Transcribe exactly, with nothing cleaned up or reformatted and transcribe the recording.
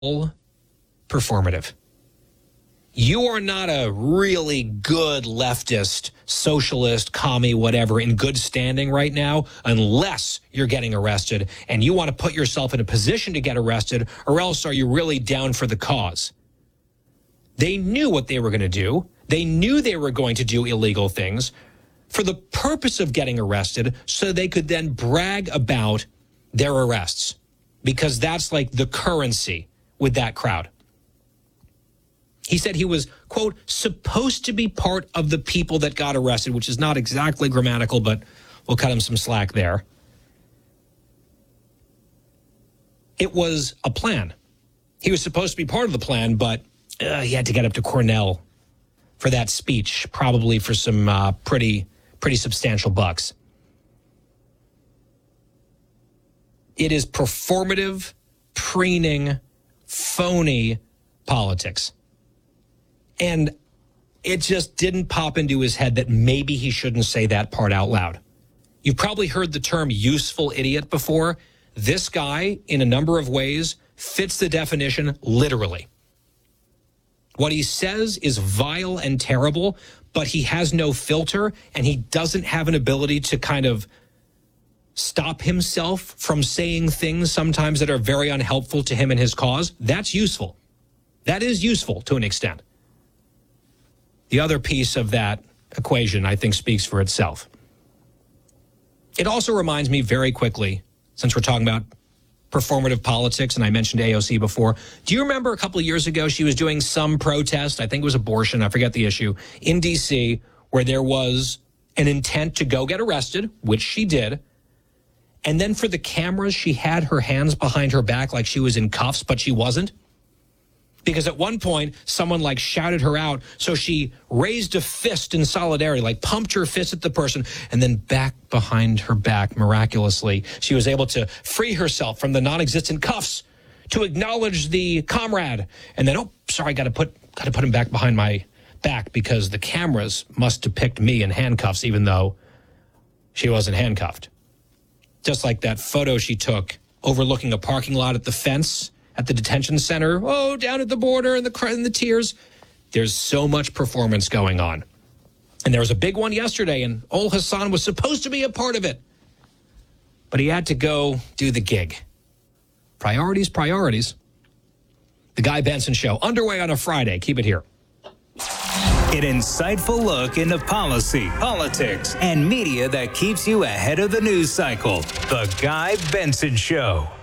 performative. You are not a really good leftist, socialist, commie, whatever, in good standing right now, unless you're getting arrested and you want to put yourself in a position to get arrested, or else are you really down for the cause? They knew what they were going to do. They knew they were going to do illegal things for the purpose of getting arrested so they could then brag about their arrests, because that's like the currency with that crowd. He said he was, quote, supposed to be part of the people that got arrested, which is not exactly grammatical, but we'll cut him some slack there. It was a plan. He was supposed to be part of the plan, but uh, he had to get up to Cornell for that speech, probably for some uh, pretty, pretty substantial bucks. It is performative, preening, phony politics. And it just didn't pop into his head that maybe he shouldn't say that part out loud. You've probably heard the term useful idiot before. This guy, in a number of ways, fits the definition literally. What he says is vile and terrible, but he has no filter, and he doesn't have an ability to kind of stop himself from saying things sometimes that are very unhelpful to him and his cause. That's useful. That is useful to an extent. The other piece of that equation, I think, speaks for itself. It also reminds me very quickly, since we're talking about performative politics, and I mentioned A O C before. Do you remember a couple of years ago, she was doing some protest, I think it was abortion, I forget the issue, in D C, where there was an intent to go get arrested, which she did. And then for the cameras, she had her hands behind her back like she was in cuffs, but she wasn't. Because at one point, someone like shouted her out. So she raised a fist in solidarity, like pumped her fist at the person, and then back behind her back, miraculously, she was able to free herself from the non-existent cuffs to acknowledge the comrade. And then, oh, sorry, got to put got to put him back behind my back because the cameras must depict me in handcuffs, even though she wasn't handcuffed. Just like that photo she took overlooking a parking lot at the fence at the detention center, oh, down at the border and the and the tears. There's so much performance going on. And there was a big one yesterday, and Ol Hassan was supposed to be a part of it. But he had to go do the gig. Priorities, priorities. The Guy Benson Show, underway on a Friday. Keep it here. An insightful look into policy, politics, and media that keeps you ahead of the news cycle. The Guy Benson Show.